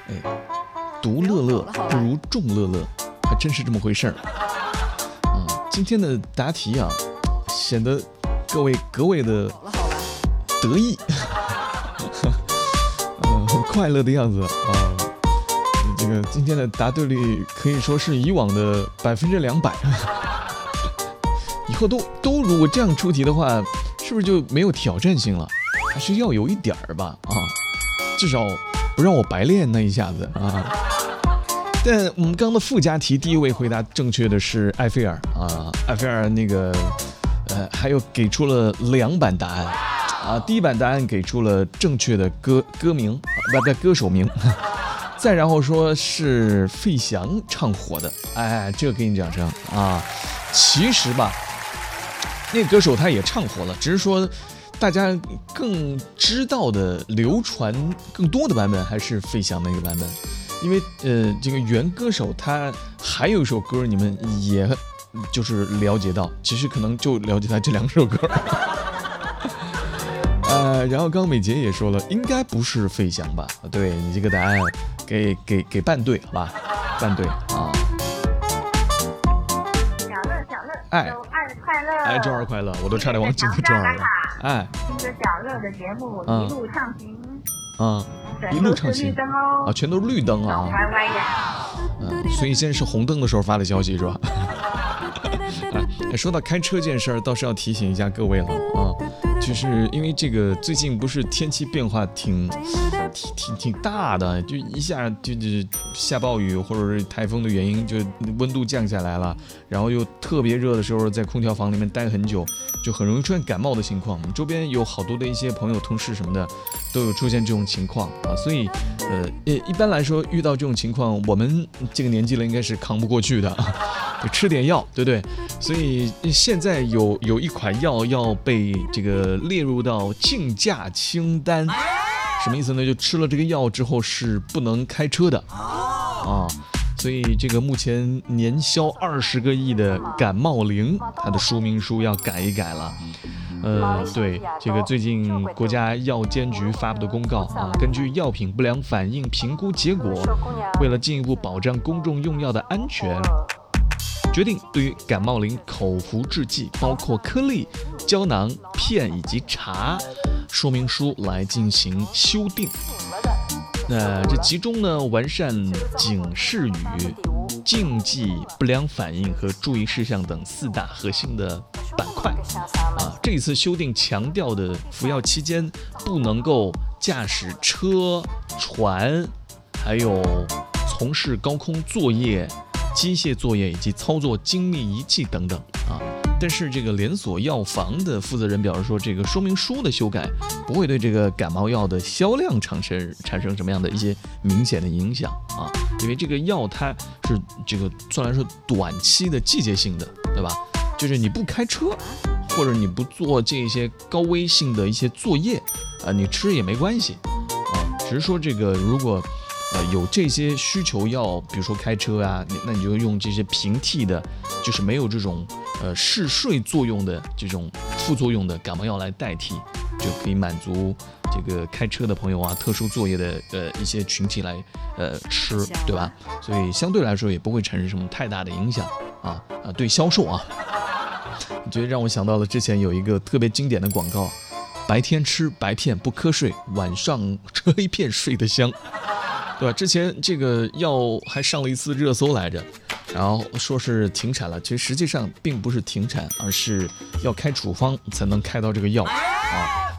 独乐乐不如众乐乐，还真是这么回事儿。今天的答题啊，显得各位格外的得意，很快乐的样子啊。这个今天的答对率可以说是以往的200%。以后都如果这样出题的话，是不是就没有挑战性了？还是要有一点儿吧啊，至少不让我白练那一下子啊。但我们刚刚的附加题，第一位回答正确的是埃菲尔啊，埃菲尔那个还有给出了2版答案啊，第一版答案给出了正确的歌名，不歌手名，再然后说是费翔唱火的，这个给你掌声啊。其实吧，那个歌手他也唱火了，只是说大家更知道的、流传更多的版本还是费翔那个版本。因为这个原歌手他还有一首歌，你们也就是了解到，其实可能就了解他这2首歌。然后刚刚美杰也说了，应该不是费翔吧？对，你这个答案给办对，好吧？办对啊！ 小乐，周二快乐！ 周二快乐！我都差点忘记了周二了。 听着小乐的节目，一路畅行。 一路畅行啊， 全都是绿灯啊！所以现在是红灯的时候发的消息是吧？说到开车这件事儿，倒是要提醒一下各位了啊，就是因为这个最近不是天气变化挺大的，就一下就是下暴雨或者是台风的原因，就温度降下来了，然后又特别热的时候，在空调房里面待很久，就很容易出现感冒的情况。我们周边有好多的一些朋友、同事什么的，都有出现这种情况啊，所以一般来说遇到这种情况，我们这个年纪了应该是扛不过去的，就吃点药，对不对？所以现在有一款药要被这个列入到禁驾清单，什么意思呢？就吃了这个药之后是不能开车的啊。所以这个目前年销20个亿的感冒灵，它的说明书要改一改了。对，这个最近国家药监局发布的公告啊，根据药品不良反应评估结果，为了进一步保障公众用药的安全，决定对于感冒灵口服制剂，包括颗粒、胶囊、片以及茶，说明书来进行修订。这其中呢，完善警示语、禁忌、不良反应和注意事项等4大核心的板块啊。这一次修订强调的，服药期间不能够驾驶车、船，还有从事高空作业、机械作业以及操作精密仪器等等啊。但是这个连锁药房的负责人表示说，这个说明书的修改不会对这个感冒药的销量产生什么样的一些明显的影响啊，因为这个药它是这个算来说短期的季节性的，对吧？就是你不开车或者你不做这些高危性的一些作业啊，你吃也没关系啊，只是说这个如果有这些需求要，比如说开车啊，那你就用这些平替的，就是没有这种嗜睡作用的这种副作用的感冒药来代替，就可以满足这个开车的朋友啊、特殊作业的一些群体来吃，对吧？所以相对来说也不会产生什么太大的影响啊对销售啊。我觉得让我想到了之前有一个特别经典的广告，白天吃白片不瞌睡，晚上吃黑片睡得香。对吧？之前这个药还上了一次热搜来着，然后说是停产了，其实实际上并不是停产，而是要开处方才能开到这个药啊。